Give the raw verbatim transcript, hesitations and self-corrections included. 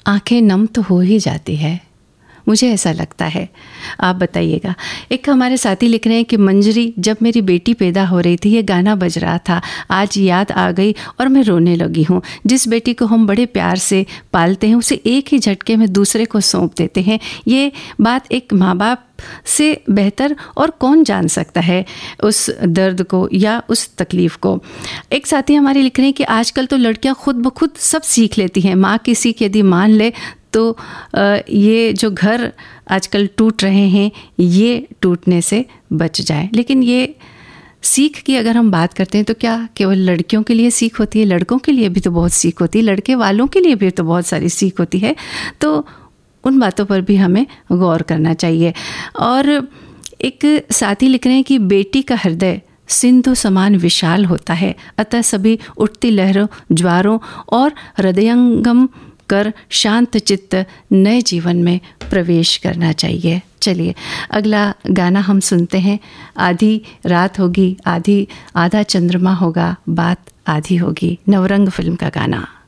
आंखें नम तो हो ही जाती है, मुझे ऐसा लगता है। आप बताइएगा। एक हमारे साथी लिख रहे हैं कि मंजरी, जब मेरी बेटी पैदा हो रही थी ये गाना बज रहा था, आज याद आ गई और मैं रोने लगी हूँ। जिस बेटी को हम बड़े प्यार से पालते हैं उसे एक ही झटके में दूसरे को सौंप देते हैं। ये बात एक माँ बाप से बेहतर और कौन जान सकता है उस दर्द को या उस तकलीफ़ को। एक साथी हमारे लिख रहे हैं कि आजकल तो लड़कियां खुद ब खुद सब सीख लेती हैं। माँ की सीख यदि मान ले तो ये जो घर आजकल टूट रहे हैं ये टूटने से बच जाए। लेकिन ये सीख की अगर हम बात करते हैं तो क्या केवल लड़कियों के लिए सीख होती है? लड़कों के लिए भी तो बहुत सीख होती है, लड़के वालों के लिए भी तो बहुत सारी सीख होती है। तो उन बातों पर भी हमें गौर करना चाहिए। और एक साथी लिख रहे हैं कि बेटी का हृदय सिंधु समान विशाल होता है, अतः सभी उठती लहरों, ज्वारों और हृदयंगम कर शांत चित्त नए जीवन में प्रवेश करना चाहिए। चलिए अगला गाना हम सुनते हैं। आधी रात होगी, आधी आधा चंद्रमा होगा, बात आधी होगी। नवरंग फिल्म का गाना।